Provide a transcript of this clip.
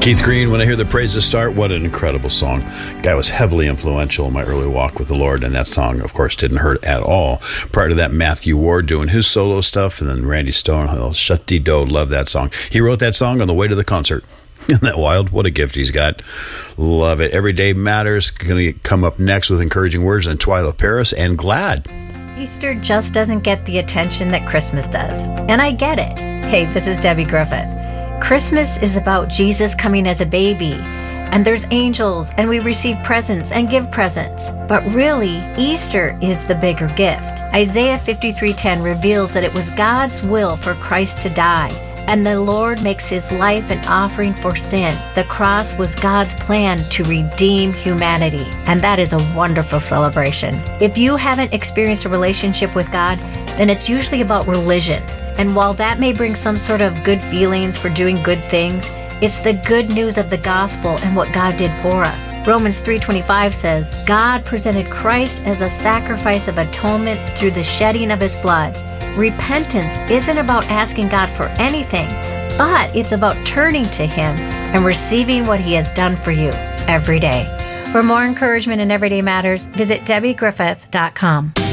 Keith Green, When I Hear the Praises Start, what an incredible song. Guy was heavily influential in my early walk with the Lord, and that song, of course, didn't hurt at all. Prior to that, Matthew Ward doing his solo stuff, and then Randy Stonehill, Shut-Dee Do, love that song. He wrote that song on the way to the concert. Isn't that wild? What a gift he's got. Love it. Everyday Matters going to come up next with encouraging words, and Twyla Paris and Glad. Easter just doesn't get the attention that Christmas does, and I get it. Hey, this is Debbie Griffith. Christmas is about Jesus coming as a baby, and there's angels, and we receive presents and give presents. But really, Easter is the bigger gift. Isaiah 53:10 reveals that it was God's will for Christ to die, and the Lord makes his life an offering for sin. The cross was God's plan to redeem humanity, and that is a wonderful celebration. If you haven't experienced a relationship with God, then it's usually about religion. And while that may bring some sort of good feelings for doing good things, it's the good news of the gospel and what God did for us. Romans 3:25 says, God presented Christ as a sacrifice of atonement through the shedding of his blood. Repentance isn't about asking God for anything, but it's about turning to him and receiving what he has done for you every day. For more encouragement in Everyday Matters, visit DebbieGriffith.com.